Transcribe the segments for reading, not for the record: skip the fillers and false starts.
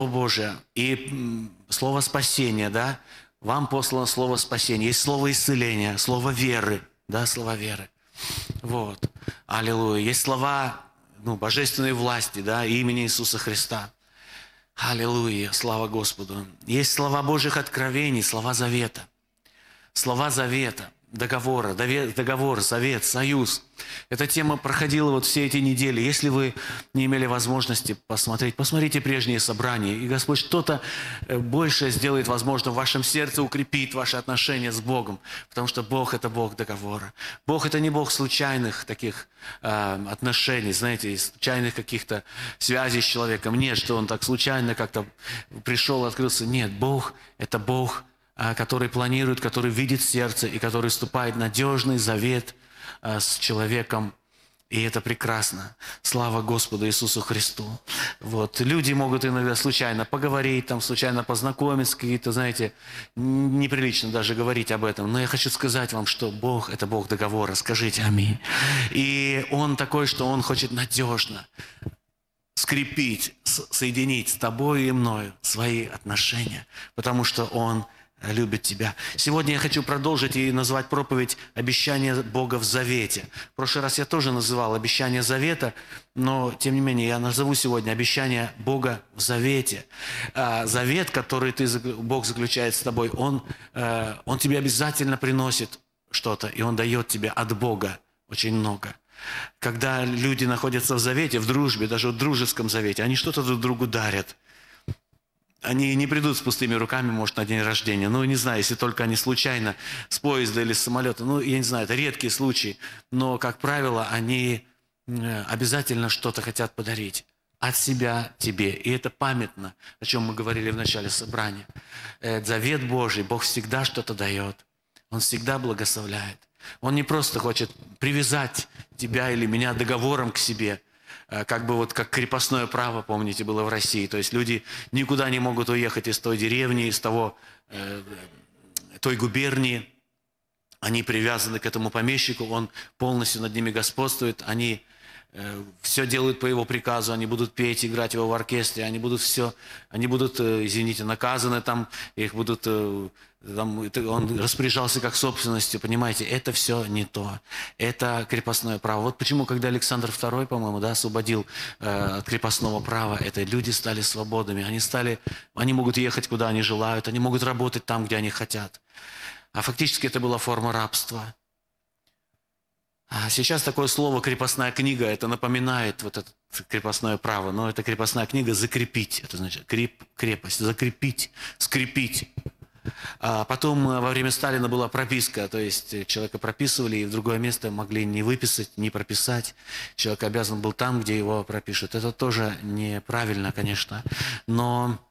Божие и слово спасения, да, вам послано слово спасения, есть слово исцеления, слово веры, да, слова веры. Вот. Аллилуйя. Есть слова, божественной власти, да, имени Иисуса Христа. Аллилуйя. Слава Господу. Есть слова Божьих откровений, слова завета. Слова завета, договора, договор, завет, союз. Эта тема проходила вот все эти недели. Если вы не имели возможности посмотреть, посмотрите прежние собрания, и Господь что-то большее сделает, возможно, в вашем сердце, укрепит ваши отношения с Богом, потому что Бог – это Бог договора. Бог – это не Бог случайных таких отношений, знаете, случайных каких-то связей с человеком. Нет, что Он так случайно как-то пришел, открылся. Нет, Бог – это Бог, который планирует, который видит сердце и который вступает в надежный завет с человеком. И это прекрасно. Слава Господу Иисусу Христу. Вот. Люди могут иногда случайно поговорить, там, случайно познакомиться, какие-то, знаете, неприлично даже говорить об этом. Но я хочу сказать вам, что Бог – это Бог договора. Скажите аминь. И Он такой, что Он хочет надежно скрепить, соединить с тобой и мною свои отношения, потому что Он любит тебя. Сегодня я хочу продолжить и назвать проповедь «Обещание Бога в завете». В прошлый раз я тоже называл «Обещание завета», но, тем не менее, я назову сегодня «Обещание Бога в завете». Завет, который Бог заключает с тобой, Он тебе обязательно приносит что-то, и Он дает тебе от Бога очень много. Когда люди находятся в завете, в дружбе, даже в дружеском завете, они что-то друг другу дарят. Они не придут с пустыми руками, может, на день рождения. Не знаю, если только они случайно с поезда или с самолета. Я не знаю, это редкие случаи. Но, как правило, они обязательно что-то хотят подарить от себя тебе. И это памятно, о чем мы говорили в начале собрания. Завет Божий, Бог всегда что-то дает. Он всегда благословляет. Он не просто хочет привязать тебя или меня договором к себе, как крепостное право, помните, было в России. То есть люди никуда не могут уехать из той деревни, из той губернии. Они привязаны к этому помещику, он полностью над ними господствует. Они все делают по его приказу, они будут петь, играть его в оркестре, они будут, извините, наказаны там, он распоряжался как собственностью, понимаете, это все не то, это крепостное право. Вот почему, когда Александр II, по-моему, освободил от крепостного права, это люди стали свободными, они могут ехать, куда они желают, они могут работать там, где они хотят. А фактически это была форма рабства. А сейчас такое слово «крепостная книга», это напоминает вот это крепостное право, но это крепостная книга «закрепить», это значит крепость, закрепить, скрепить. А потом во время Сталина была прописка, то есть человека прописывали, и в другое место могли не выписать, не прописать. Человек обязан был там, где его пропишут. Это тоже неправильно, конечно, но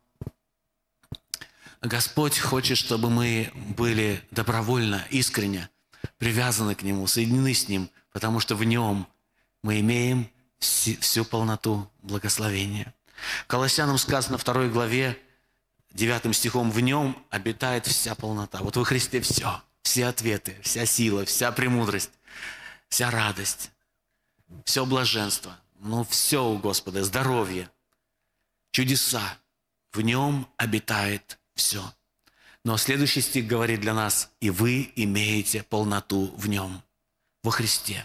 Господь хочет, чтобы мы были добровольно, искренне привязаны к Нему, соединены с Ним, потому что в Нем мы имеем всю полноту благословения. Колоссянам сказано в 2 главе, 9 стихом, «В Нем обитает вся полнота». Вот во Христе все ответы, вся сила, вся премудрость, вся радость, все блаженство, все у Господа, здоровье, чудеса. В Нем обитает все. Но следующий стих говорит для нас: «И вы имеете полноту в Нем, во Христе».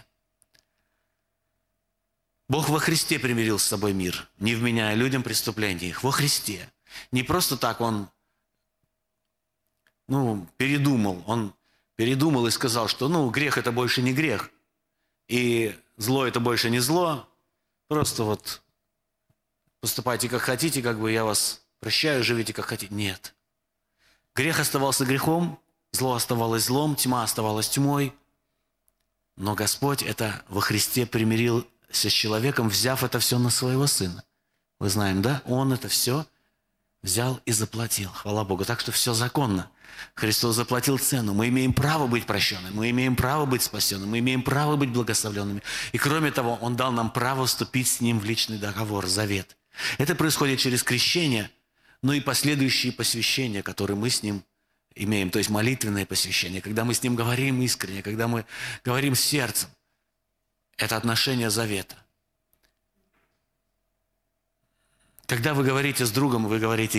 Бог во Христе примирил с собой мир, не вменяя людям преступлений их. Во Христе. Не просто так Он передумал. Он передумал и сказал, что грех – это больше не грех, и зло – это больше не зло. Просто поступайте как хотите, я вас прощаю, живите как хотите. Нет. Грех оставался грехом, зло оставалось злом, тьма оставалась тьмой. Но Господь это во Христе примирился с человеком, взяв это все на своего Сына. Вы знаем, да? Он это все взял и заплатил. Хвала Богу. Так что все законно. Христос заплатил цену. Мы имеем право быть прощенными, мы имеем право быть спасенными, мы имеем право быть благословленными. И кроме того, Он дал нам право вступить с Ним в личный договор, завет. Это происходит через крещение, но и последующие посвящения, которые мы с Ним имеем, то есть молитвенное посвящение, когда мы с Ним говорим искренне, когда мы говорим сердцем. Это отношение завета. Когда вы говорите с другом, вы говорите